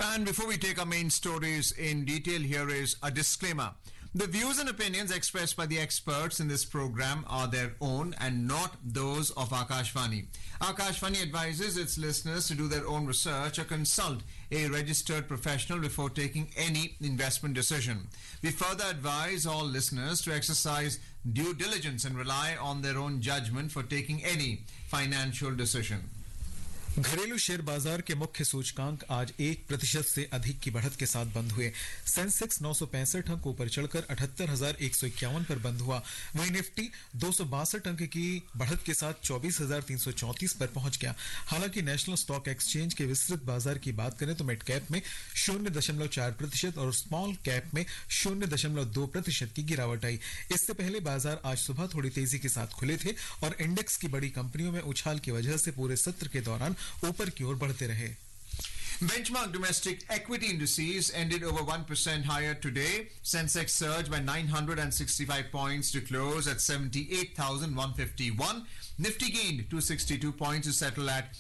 And before we take our main stories in detail, here is a disclaimer. The views and opinions expressed by the experts in this program are their own and not those of Akashvani. Akashvani advises its listeners to do their own research or consult a registered professional before taking any investment decision. We further advise all listeners to exercise due diligence and rely on their own judgment for taking any financial decision. घरेलू share बाजार के मुख्य सूचकांक आज 1% से अधिक की बढ़त के साथ बंद हुए। सेंसेक्स 965 अंक ऊपर चढ़कर 78,151 पर बंद हुआ। वहीं निफ्टी 262 अंक की बढ़त के साथ 24,334 पर पहुंच गया। हालांकि नेशनल स्टॉक एक्सचेंज के विस्तृत बाजार की बात करें तो मिड कैप में 0.4% और स्मॉल कैप में 0.2% की गिरावट आई। इससे पहले बाजार आज सुबह थोड़ी तेजी के साथ खुले थे और इंडेक्स की बड़ी कंपनियों में उछाल की वजह से पूरे सत्र के दौरान ऊपर की ओर बढ़ते रहे। Benchmark domestic equity indices ended over 1% higher today. Sensex surged by 965 points to close at 78,151. Nifty gained 262 points to settle at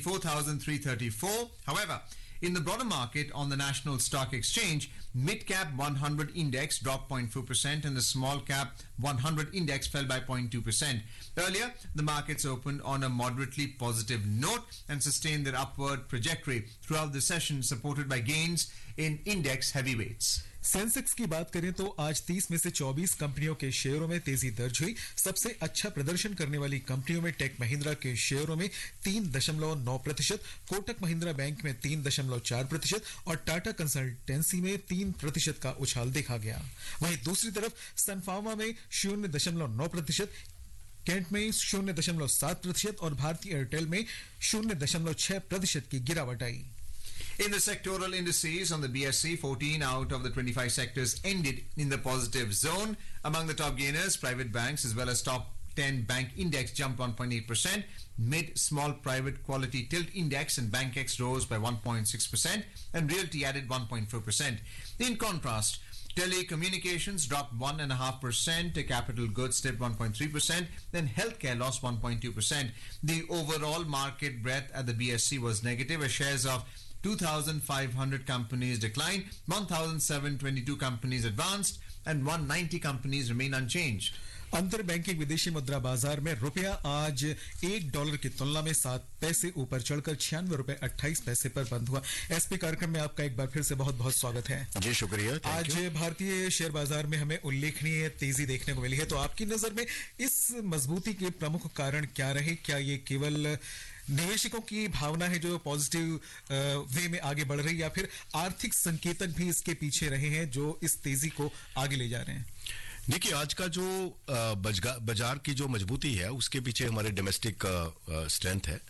24,334. However, in the broader market on the National Stock Exchange, mid-cap 100 index dropped 0.4% and the small-cap 100 index fell by 0.2%. Earlier, the markets opened on a moderately positive note and sustained their upward trajectory throughout the session, supported by gains in index heavyweights. Sensex की बात करें तो आज 30 में से 24 कंपनियों के शेयरों में तेजी दर्ज हुई। सबसे अच्छा प्रदर्शन करने वाली कंपनियों में टेक महिंद्रा के शेयरों में 3.9%, कोटक महिंद्रा बैंक में 3.4% और टाटा कंसल्टेंसी में 3% का उछाल देखा गया। वहीं दूसरी तरफ सन फार्मा में 0.9%, कैंट में 0.7% और भारतीय एयरटेल में 0.6% की गिरावट आई। In the sectoral indices on the BSE, 14 out of the 25 sectors ended in the positive zone. Among the top gainers, private banks as well as top 10 bank index jumped 1.8%. Mid-small private quality tilt index and BankX rose by 1.6% and Realty added 1.4%. In contrast, telecommunications dropped 1.5%, capital goods dipped 1.3%, then healthcare lost 1.2%. The overall market breadth at the BSE was negative as shares of 2,500 companies declined, 1,722 companies advanced, and 190 companies remain unchanged. अंतर banking विदेशी मुद्रा बाजार में रुपया आज $1 की तुलना में 7 पैसे ऊपर चढ़कर 96 रुपए 28 पैसे पर बंद हुआ। एसपी कार्यक्रम में आपका एक बार फिर से बहुत बहुत स्वागत है। जी शुक्रिया। आज भारतीय शेयर बाजार में हमें उल्लेखनीय तेजी देखने को मिली है, तो आपकी नजर में इस मजबूती के प्रमुख कारण क्या रहे? क्या ये केवल निवेशकों की भावना है जो पॉजिटिव वे में आगे बढ़ रही है या फिर आर्थिक संकेतक भी इसके पीछे रहे हैं जो इस तेजी को आगे ले जा रहे हैं? देखिए, आज का जो बाजार की जो मजबूती है उसके पीछे हमारे डोमेस्टिक स्ट्रेंथ है,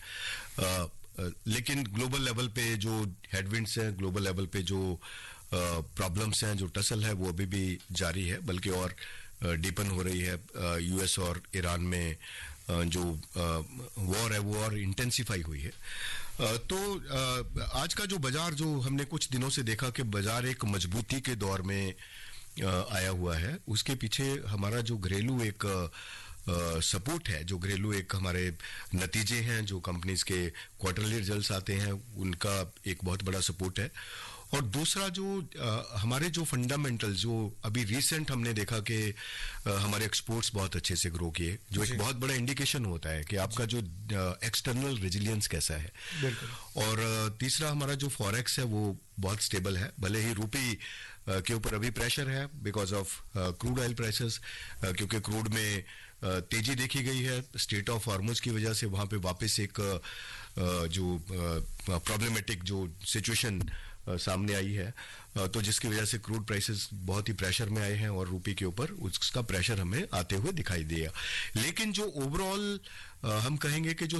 लेकिन ग्लोबल लेवल पे जो हेडविंड्स हैं, ग्लोबल लेवल पे जो प्रॉब्लम्स हैं, जो टसल है वो अभी भी जारी है, बल्कि और डीपन हो रही है। यूएस और ईरान में जो वॉर है वो और इंटेंसिफाई हुई है। तो आज का जो बाजार, जो हमने कुछ दिनों से देखा कि बाजार एक मजबूती के दौर में आया हुआ है, उसके पीछे हमारा जो घरेलू एक सपोर्ट है, जो घरेलू एक हमारे नतीजे हैं, जो कंपनीज के क्वार्टरली रिजल्ट्स आते हैं, उनका एक बहुत बड़ा सपोर्ट है। और दूसरा जो हमारे जो फंडामेंटल, जो अभी रिसेंट हमने देखा कि हमारे एक्सपोर्ट्स बहुत अच्छे से ग्रो किए, जो एक बहुत बड़ा इंडिकेशन होता है कि आपका जो एक्सटर्नल रेजिलियंस कैसा है। और तीसरा हमारा जो फॉरेक्स है वो बहुत स्टेबल है, भले ही रुपी के ऊपर अभी प्रेशर है because of crude oil prices, क्योंकि क्रूड में तेजी देखी गई है स्टेट ऑफ हॉर्मुज की वजह से। वहां पे वापस एक जो प्रॉब्लमेटिक जो सिचुएशन सामने आई है, तो जिसकी वजह से क्रूड प्राइसेस बहुत ही प्रेशर में आए हैं और रुपये के ऊपर उसका प्रेशर हमें आते हुए दिखाई दिया। लेकिन जो ओवरऑल हम कहेंगे कि जो